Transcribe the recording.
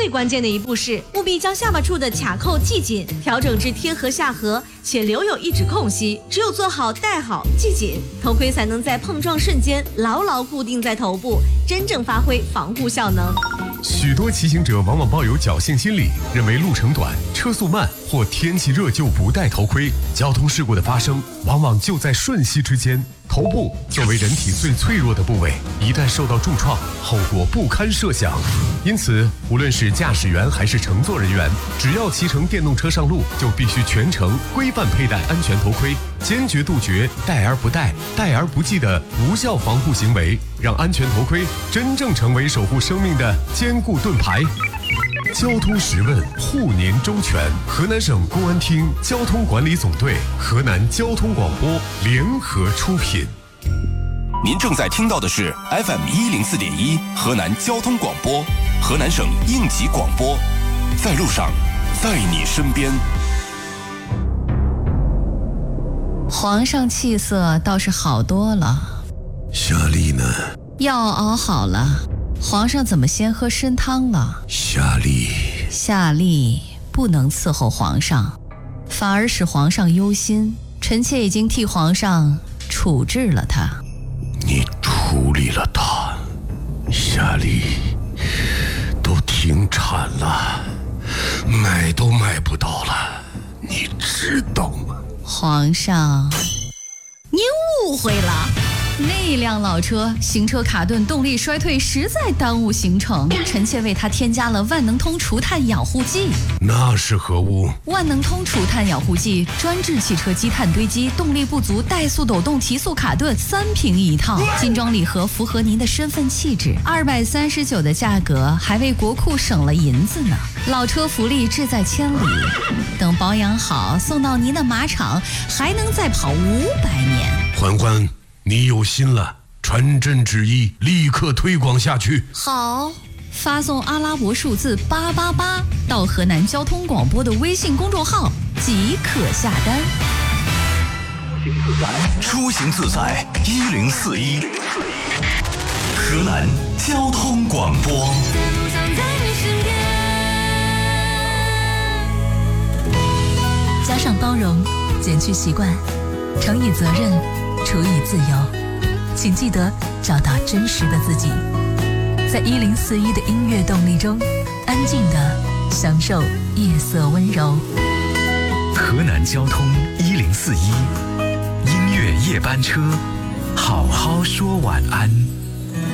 最关键的一步是，务必将下巴处的卡扣系紧，调整至贴合下颌，且留有一指空隙。只有做好、戴好、系紧，头盔才能在碰撞瞬间牢牢固定在头部，真正发挥防护效能。 许多骑行者往往抱有侥幸心理，认为路程短、车速慢或天气热就不戴头盔。交通事故的发生往往就在瞬息之间。头部作为人体最脆弱的部位，一旦受到重创，后果不堪设想。因此，无论是驾驶员还是乘坐人员，只要骑乘电动车上路，就必须全程规范佩戴安全头盔，坚决杜绝戴而不戴、戴而不系的无效防护行为，让安全头盔真正成为守护生命的坚固盾牌。交通实问，护您周全。河南省公安厅交通管理总队、河南交通广播联合出品。 您正在听到的是 FM104.1 河南交通广播，河南省应急广播，在路上，在你身边。 皇上气色倒是好多了。 夏丽呢？ 药熬好了。皇上怎么先喝参汤了？ 夏丽不能伺候皇上，反而使皇上忧心。臣妾已经替皇上处置了他。 你处理了他？夏丽都停产了，买都买不到了，你知道吗？ 皇上， 您误会了。 那辆老车行车卡顿，动力衰退，实在耽误行程。臣妾为他添加了万能通除碳养护剂。 那是何物？ 万能通除碳养护剂专治汽车积碳堆积、动力不足、怠速抖动、提速卡顿，3瓶一套，精装礼盒，符合您的身份气质。239的价格，还为国库省了银子呢。老车福利志在千里，等保养好，送到您的马场，还能再跑500年。 欢欢，你有心了，传朕旨意，立刻推广下去。 好，发送阿拉伯数字888到河南交通广播的微信公众号即可下单。 出行自在1041，河南交通广播。 加上包容，减去习惯，乘以责任，除以自由，请记得找到真实的自己，在1041的音乐动力中，安静地享受夜色温柔。 河南交通1041，音乐夜班车，好好说晚安。